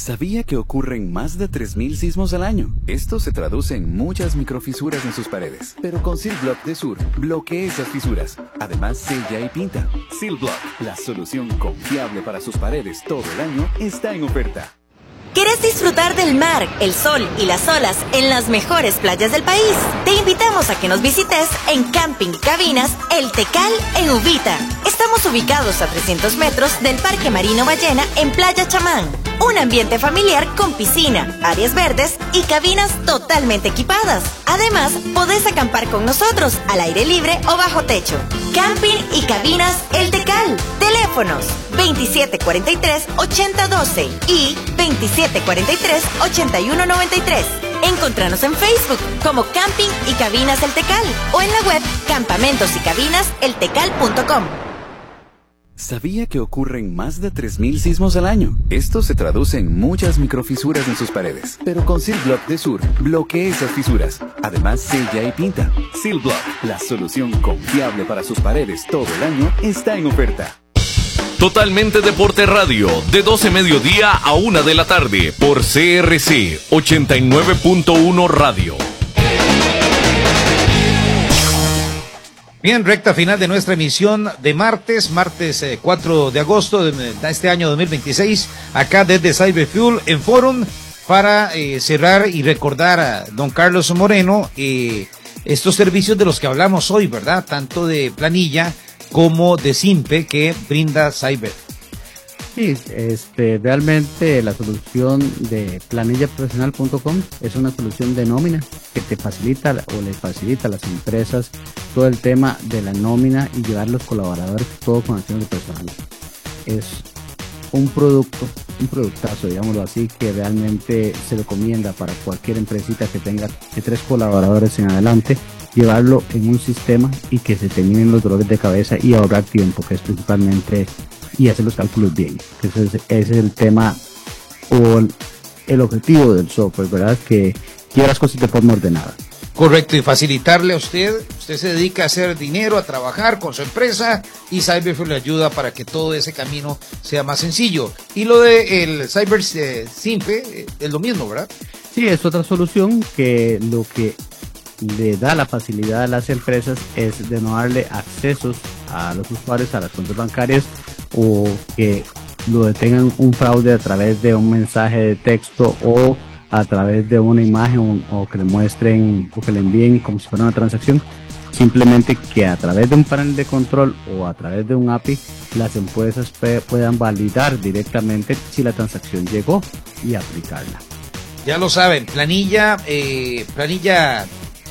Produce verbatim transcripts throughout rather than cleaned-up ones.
¿Sabía que ocurren más de tres mil sismos al año? Esto se traduce en muchas microfisuras en sus paredes. Pero con Seal Block de Sur, bloquea esas fisuras. Además, sella y pinta. Seal Block, la solución confiable para sus paredes todo el año, está en oferta. ¿Quieres disfrutar del mar, el sol y las olas en las mejores playas del país? Te invitamos a que nos visites en Camping y Cabinas El Tecal en Uvita. Estamos ubicados a trescientos metros del Parque Marino Ballena en Playa Chamán. Un ambiente familiar con piscina, áreas verdes y cabinas totalmente equipadas. Además, podés acampar con nosotros al aire libre o bajo techo. Camping y Cabinas El Tecal. Teléfonos veintisiete cuarenta y tres, ochenta doce y veintisiete cuarenta y tres, ochenta y uno noventa y tres. Encontranos en Facebook como Camping y Cabinas El Tecal o en la web campamentos y cabinas el tecal punto com. ¿Sabía que ocurren más de tres mil sismos al año? Esto se traduce en muchas microfisuras en sus paredes. Pero con Seal Block de Sur, bloquea esas fisuras. Además, sella y pinta. Seal Block, la solución confiable para sus paredes todo el año, está en oferta. Totalmente Deporte Radio, de doce mediodía a una de la tarde, por C R C ochenta y nueve punto uno Radio. Bien, recta final de nuestra emisión de martes, martes eh, cuatro de agosto de, de este año dos mil veintiséis, acá desde Cyberfuel en Forum, para eh, cerrar y recordar a don Carlos Moreno eh, estos servicios de los que hablamos hoy, ¿verdad? Tanto de planilla como de Simpe que brinda Cyber. Sí, este, realmente la solución de planilla profesional punto com es una solución de nómina que te facilita o les facilita a las empresas todo el tema de la nómina y llevar los colaboradores todo con acciones de personal. Es un producto, un productazo, digámoslo así, que realmente se recomienda para cualquier empresita que tenga de tres colaboradores en adelante, llevarlo en un sistema y que se terminen los dolores de cabeza y ahorrar tiempo, que es principalmente, y hacer los cálculos bien. Ese es, ese es el tema o el, el objetivo del software, ¿verdad? Que lleve las cosas de forma ordenada. Correcto, y facilitarle a usted, usted se dedica a hacer dinero, a trabajar con su empresa, y Cyberfuel le ayuda para que todo ese camino sea más sencillo. Y lo de el Cyber eh, Simpe eh, es lo mismo, ¿verdad? Sí, es otra solución que lo que le da la facilidad a las empresas es de no darle accesos a los usuarios a las cuentas bancarias o que lo detengan un fraude a través de un mensaje de texto o a través de una imagen o, o que le muestren o que le envíen como si fuera una transacción. Simplemente que a través de un panel de control o a través de un A P I las empresas pe- puedan validar directamente si la transacción llegó y aplicarla. Ya lo saben, planilla, eh, planilla...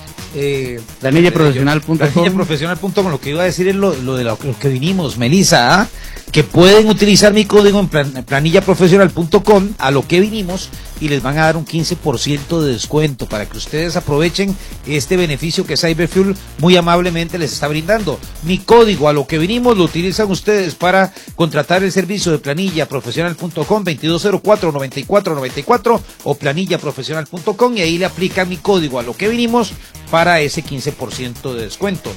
Eh, planilla profesional punto com. planilla profesional punto com. Lo que iba a decir es lo, lo de lo, lo que vinimos, Melissa, ¿ah? Que pueden utilizar mi código en plan, planilla profesional punto com, a lo que vinimos, y les van a dar un quince por ciento de descuento para que ustedes aprovechen este beneficio que Cyberfuel muy amablemente les está brindando. Mi código, a lo que vinimos, lo utilizan ustedes para contratar el servicio de planilla profesional punto com, veintidós cero cuatro, noventa y cuatro noventa y cuatro o planilla profesional punto com, y ahí le aplican mi código, a lo que vinimos, para ese quince por ciento de descuento.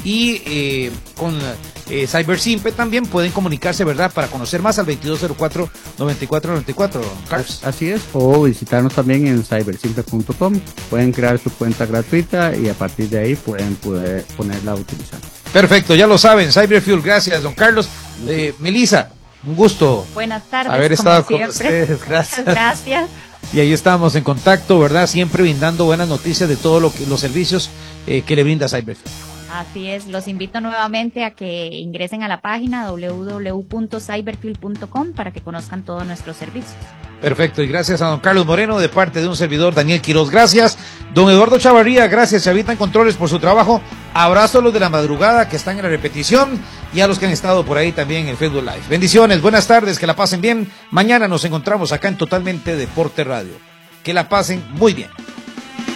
Y eh, con eh, CyberSimpe también pueden comunicarse, ¿verdad?, para conocer más al veintidós cero cuatro, noventa y cuatro noventa y cuatro, Carlos. Así es, o visitarnos también en cybersimpe punto com. Pueden crear su cuenta gratuita y a partir de ahí pueden poder ponerla a utilizar. Perfecto, ya lo saben, Cyberfuel. Gracias, don Carlos. Eh, Melissa, un gusto. Buenas tardes. Haber estado con siempre. ustedes. Gracias. Gracias. Y ahí estamos en contacto, ¿verdad? Siempre brindando buenas noticias de todos lo los servicios eh, que le brinda Cyberfuel. Así es, los invito nuevamente a que ingresen a la página doble u doble u doble u punto cyberfuel punto com para que conozcan todos nuestros servicios. Perfecto, y gracias a don Carlos Moreno de parte de un servidor, Daniel Quiroz. Gracias, don Eduardo Chavarría, gracias, Chavita en Controles, por su trabajo. Abrazo a los de la madrugada que están en la repetición y a los que han estado por ahí también en Facebook Live. Bendiciones, buenas tardes, que la pasen bien. Mañana nos encontramos acá en Totalmente Deporte Radio. Que la pasen muy bien.